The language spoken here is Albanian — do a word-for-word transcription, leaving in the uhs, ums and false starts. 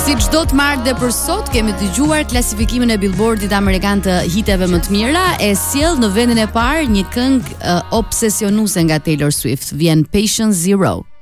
Si çdo të marrë dhe për sot kemi dëgjuar klasifikimin e Billboardit amerikan të hiteve më të mira, e sjell në vendin e parë një këngë uh, obsesionuese nga Taylor Swift, vjen Patient Zero.